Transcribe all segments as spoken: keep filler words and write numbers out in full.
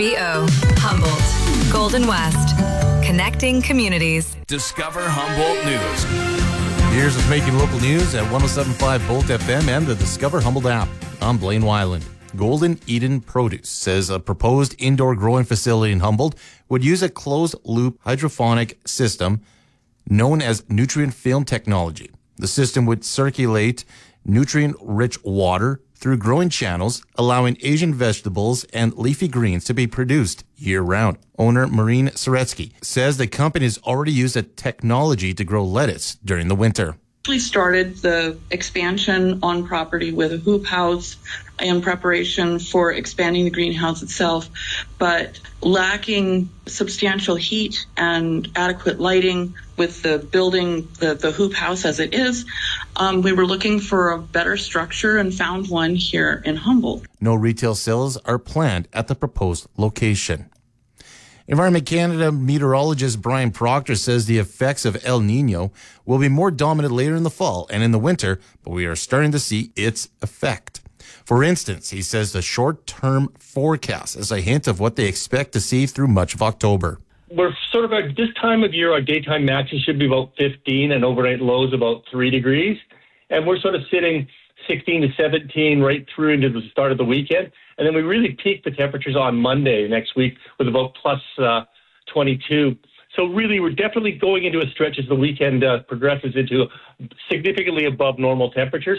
B O Humboldt, Golden West, connecting communities. Discover Humboldt News. Here's what's making local news at one oh seven point five Bolt F M and the Discover Humboldt app. I'm Blaine Weiland. Golden Eden Produce says a proposed indoor growing facility in Humboldt would use a closed-loop hydroponic system known as nutrient film technology. The system would circulate nutrient-rich water through growing channels, allowing Asian vegetables and leafy greens to be produced year-round. Owner Maureen Soretsky says the company has already used a technology to grow lettuce during the winter. We started the expansion on property with a hoop house in preparation for expanding the greenhouse itself, but lacking substantial heat and adequate lighting with the building, the, the hoop house as it is, um, we were looking for a better structure and found one here in Humboldt. No retail sales are planned at the proposed location. Environment Canada meteorologist Brian Proctor says the effects of El Nino will be more dominant later in the fall and in the winter, but we are starting to see its effect. For instance, he says the short-term forecast is a hint of what they expect to see through much of October. We're sort of at this time of year, our daytime maxes should be about fifteen and overnight lows about three degrees. And we're sort of sitting sixteen to seventeen right through into the start of the weekend. And then we really peak the temperatures on Monday next week with about plus uh, twenty-two. So really, we're definitely going into a stretch as the weekend uh, progresses into significantly above normal temperatures.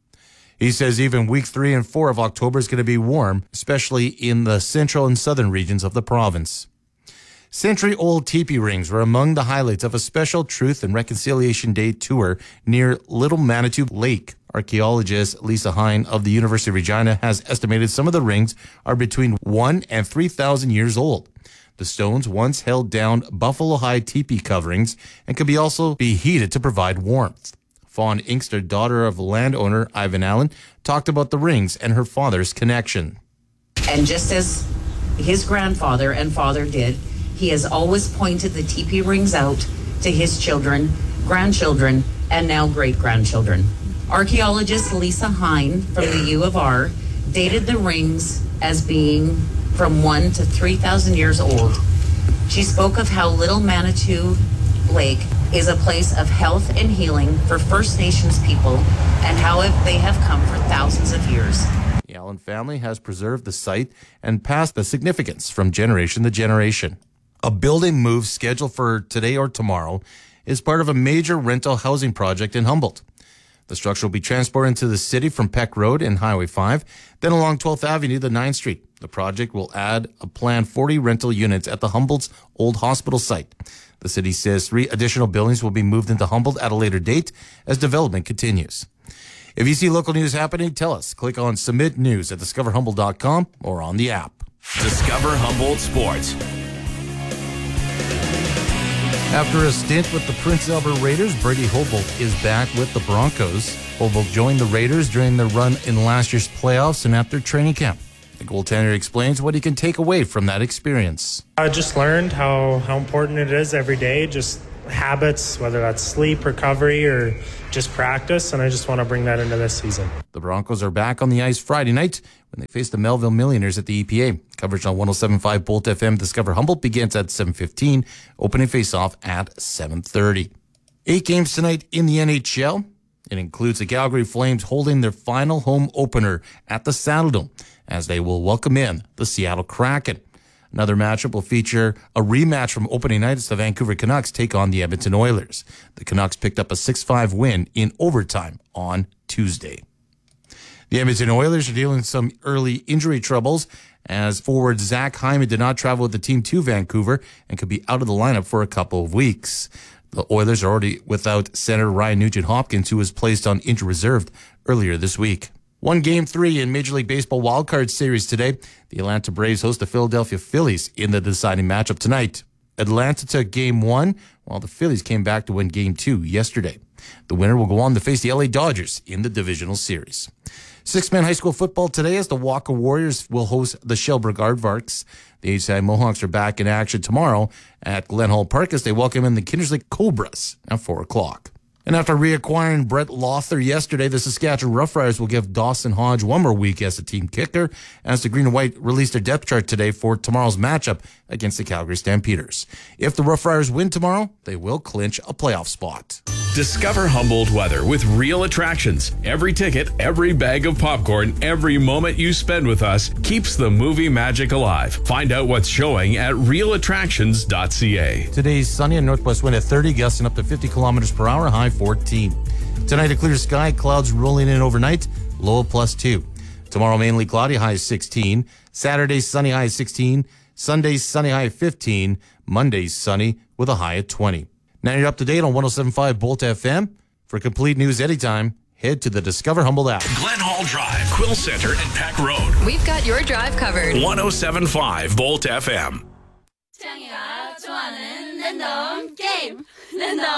He says even week three and four of October is going to be warm, especially in the central and southern regions of the province. Century-old teepee rings were among the highlights of a special Truth and Reconciliation Day tour near Little Manitou Lake. Archaeologist Lisa Hine of the University of Regina has estimated some of the rings are between one and three thousand years old. The stones once held down buffalo-hide teepee coverings and could be also be heated to provide warmth. Fawn Inkster, daughter of landowner Ivan Allen, talked about the rings and her father's connection. And just as his grandfather and father did, he has always pointed the teepee rings out to his children, grandchildren, and now great-grandchildren. Archaeologist Lisa Hine from the U of R dated the rings as being from one to three thousand years old. She spoke of how Little Manitou Lake is a place of health and healing for First Nations people and how they have come for thousands of years. The Allen family has preserved the site and passed the significance from generation to generation. A building move scheduled for today or tomorrow is part of a major rental housing project in Humboldt. The structure will be transported into the city from Peck Road and Highway five, then along twelfth Avenue to ninth Street. The project will add a planned forty rental units at the Humboldt's old hospital site. The city says three additional buildings will be moved into Humboldt at a later date as development continues. If you see local news happening, tell us. Click on Submit News at discover humboldt dot com or on the app. Discover Humboldt Sports. After a stint with the Prince Albert Raiders, Brady Hobolt is back with the Broncos. Hobolt joined the Raiders during their run in last year's playoffs and at their training camp. The goaltender explains what he can take away from that experience. I just learned how, how important it is every day, just habits, whether that's sleep, recovery, or just practice, and I just want to bring that into this season. The Broncos are back on the ice Friday night when they face the Melville Millionaires at the E P A. Coverage on one oh seven point five Bolt F M Discover Humboldt begins at seven fifteen, opening face-off at seven thirty. Eight games tonight in the N H L. It includes the Calgary Flames holding their final home opener at the Saddledome as they will welcome in the Seattle Kraken. Another matchup will feature a rematch from opening night as the Vancouver Canucks take on the Edmonton Oilers. The Canucks picked up a six five win in overtime on Tuesday. The Edmonton Oilers are dealing with some early injury troubles as forward Zach Hyman did not travel with the team to Vancouver and could be out of the lineup for a couple of weeks. The Oilers are already without center Ryan Nugent-Hopkins, who was placed on injured reserve earlier this week. One game three in Major League Baseball wildcard series today. The Atlanta Braves host the Philadelphia Phillies in the deciding matchup tonight. Atlanta took game one, while the Phillies came back to win game two yesterday. The winner will go on to face the L A Dodgers in the divisional series. Six-man high school football today as the Walker Warriors will host the Shelburne Aardvarks. The H C I Mohawks are back in action tomorrow at Glen Hall Park as they welcome in the Kindersley Cobras at four o'clock. And after reacquiring Brett Lothar yesterday, the Saskatchewan Roughriders will give Dawson Hodge one more week as a team kicker, as the Green and White released their depth chart today for tomorrow's matchup against the Calgary Stampeders. If the Roughriders win tomorrow, they will clinch a playoff spot. Discover Humboldt weather with Real Attractions. Every ticket, every bag of popcorn, every moment you spend with us keeps the movie magic alive. Find out what's showing at real attractions dot c a. Today's sunny and northwest wind at thirty, gusting up to fifty kilometers per hour, high fourteen. Tonight, a clear sky, clouds rolling in overnight, low plus two. Tomorrow, mainly cloudy, high sixteen. Saturday, sunny, high sixteen. Sunday, sunny, high fifteen. Monday, sunny with a high at twenty. Now you're up to date on one oh seven point five Bolt F M. For complete news anytime, head to the Discover Humboldt app. Glen Hall Drive, Quill Center, and Peck Road. We've got your drive covered. one oh seven point five Bolt F M. 창이가 좋아하는 랜덤 게임 랜덤